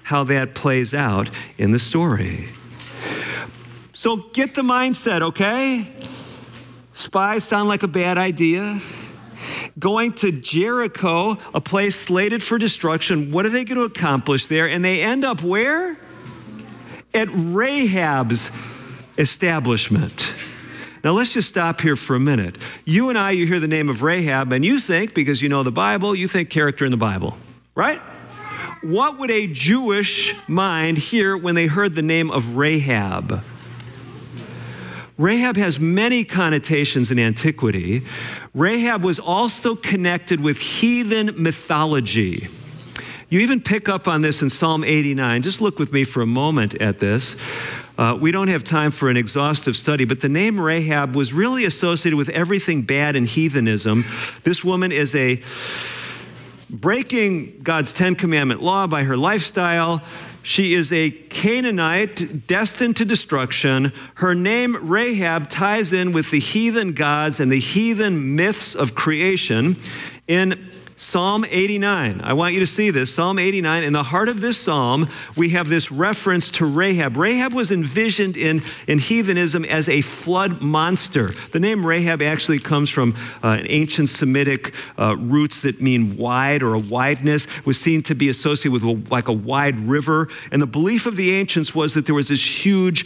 how that plays out in the story. So get the mindset, okay? Spies sound like a bad idea. Going to Jericho, a place slated for destruction, what are they going to accomplish there? And they end up where? At Rahab's establishment. Now let's just stop here for a minute. You and I, you hear the name of Rahab, and you think, because you know the Bible, you think character in the Bible, right? What would a Jewish mind hear when they heard the name of Rahab? Rahab has many connotations in antiquity. Rahab was also connected with heathen mythology. You even pick up on this in Psalm 89. Just look with me for a moment at this. We don't have time for an exhaustive study, but the name Rahab was really associated with everything bad in heathenism. This woman is breaking God's 10 Commandment law by her lifestyle. She is a Canaanite destined to destruction. Her name, Rahab, ties in with the heathen gods and the heathen myths of creation. In Psalm 89, I want you to see this. Psalm 89, in the heart of this psalm, we have this reference to Rahab. Rahab was envisioned in heathenism as a flood monster. The name Rahab actually comes from an ancient Semitic roots that mean wide or a wideness. It was seen to be associated with like a wide river. And the belief of the ancients was that there was this huge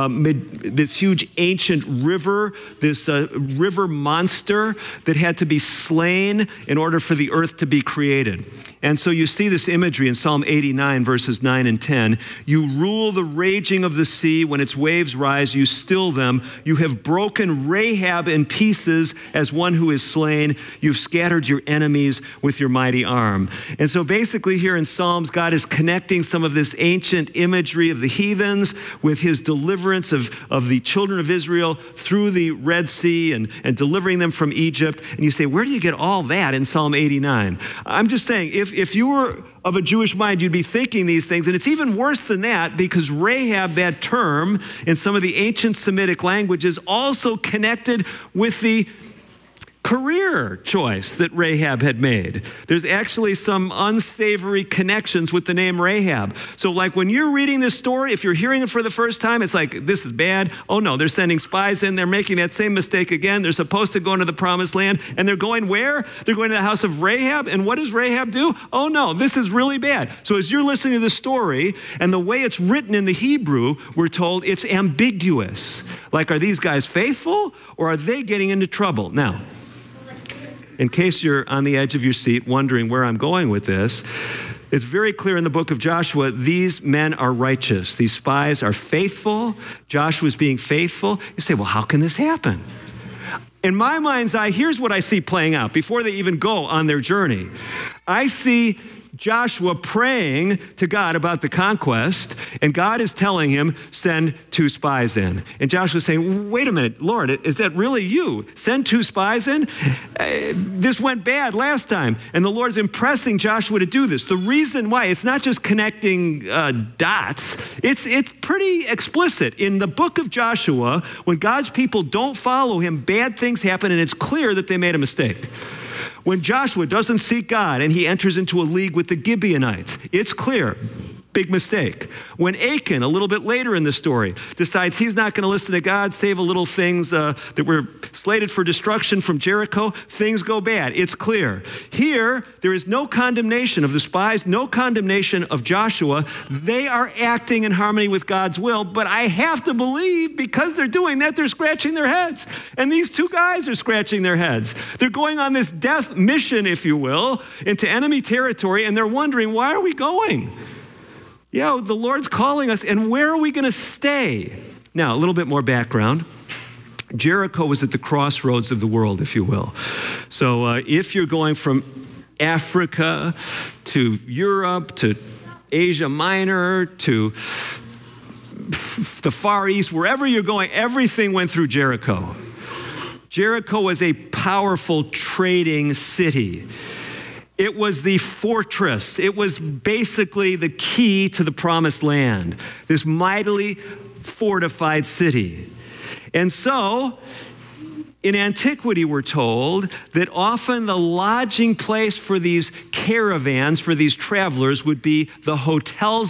ancient river, this river monster that had to be slain in order for the earth to be created. And so you see this imagery in Psalm 89, verses 9 and 10. You rule the raging of the sea. When its waves rise, you still them. You have broken Rahab in pieces as one who is slain. You've scattered your enemies with your mighty arm. And so basically here in Psalms, God is connecting some of this ancient imagery of the heathens with his deliverance of the children of Israel through the Red Sea and delivering them from Egypt. And you say, where do you get all that in Psalm 89? I'm just saying, if you were of a Jewish mind, you'd be thinking these things. And it's even worse than that, because Rahab, that term in some of the ancient Semitic languages, also connected with the career choice that Rahab had made. There's actually some unsavory connections with the name Rahab. So like when you're reading this story, if you're hearing it for the first time, it's like, this is bad. Oh no, they're sending spies in. They're making that same mistake again. They're supposed to go into the promised land. And they're going where? They're going to the house of Rahab. And what does Rahab do? Oh no, this is really bad. So as you're listening to the story and the way it's written in the Hebrew, we're told it's ambiguous. Like, are these guys faithful or are they getting into trouble? Now, in case you're on the edge of your seat wondering where I'm going with this, it's very clear in the book of Joshua, these men are righteous. These spies are faithful. Joshua's being faithful. You say, well, how can this happen? In my mind's eye, here's what I see playing out before they even go on their journey. I see Joshua praying to God about the conquest, and God is telling him, send 2 spies in. And Joshua's saying, wait a minute, Lord, is that really you? Send 2 spies in? This went bad last time. And the Lord's impressing Joshua to do this. The reason why, it's not just connecting dots. It's pretty explicit. In the book of Joshua, when God's people don't follow him, bad things happen, and it's clear that they made a mistake. When Joshua doesn't seek God and he enters into a league with the Gibeonites, it's clear. Big mistake. When Achan, a little bit later in the story, decides he's not going to listen to God, save a little things that were slated for destruction from Jericho, things go bad. It's clear. Here, there is no condemnation of the spies, no condemnation of Joshua. They are acting in harmony with God's will, but I have to believe because they're doing that, they're scratching their heads. And these 2 guys are scratching their heads. They're going on this death mission, if you will, into enemy territory, and they're wondering, why are we going? Yeah, the Lord's calling us, and where are we going to stay? Now, a little bit more background. Jericho was at the crossroads of the world, if you will. So if you're going from Africa to Europe to Asia Minor to the Far East, wherever you're going, everything went through Jericho. Jericho was a powerful trading city. It was the fortress. It was basically the key to the promised land, this mightily fortified city. And so, in antiquity, we're told that often the lodging place for these caravans, for these travelers, would be the hotels